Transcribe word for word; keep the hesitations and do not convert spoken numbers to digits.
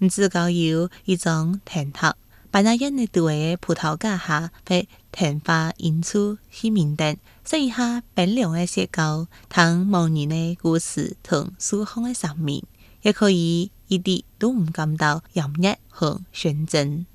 唔只夠有一種田塔，辦那樣的對嘅葡萄架下會田花引出去面燈，說一下本良嘅寫稿，談某人嘅故事同書香嘅生命，也可以一啲都唔感到炎熱和純真。